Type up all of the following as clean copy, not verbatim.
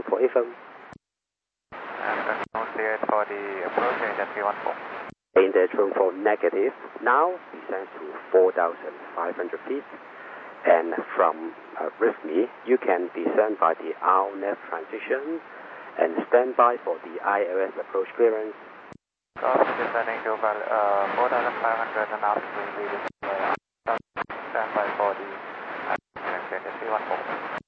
for info. And cleared for the approach range at 314. In the room for negative, now descends to 4,500 feet. And from RISMI, you can descend by the RNAV transition and stand by for the ILS approach clearance. Descending to 4,500 and altitude leading stand by for the ILS at 314.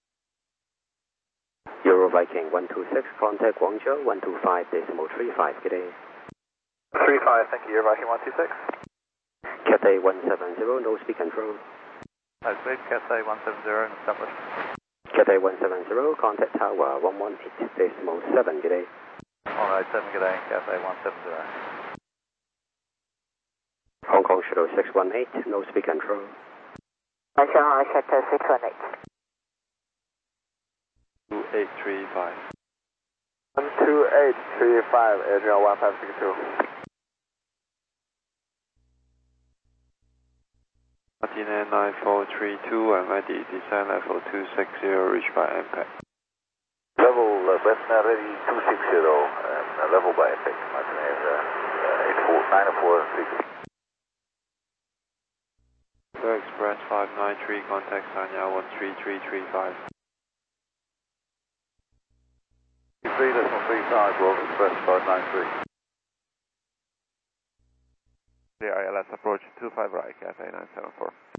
Euro Viking 126, contact Guangzhou 125.35, good day. 35, thank you, Euro Viking 126. Cathay 170, no speed control. Nice speed, Cathay 170, established. Cathay 170, contact tower 118.7, good day. 187, good day, Cathay 170. Hong Kong Shuttle 618, no speed control. Shanghai Shuttle 618. 2835. 12835, Adrian 1562. Martina 9432, I'm ready, descend level 260, reach by impact. Level Western ready 260, and level by impact, Martina 943. Air Express 593, contact Sanya 13335. 3.35, Royal Express 593. The ILS approach 25 right, Cathay 974.